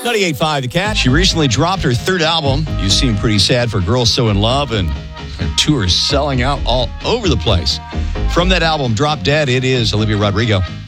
98.5 The Cat. She recently dropped her third album. You seem pretty sad for Girls So In Love, and her tour is selling out all over the place. From that album, Drop Dead, it is Olivia Rodrigo.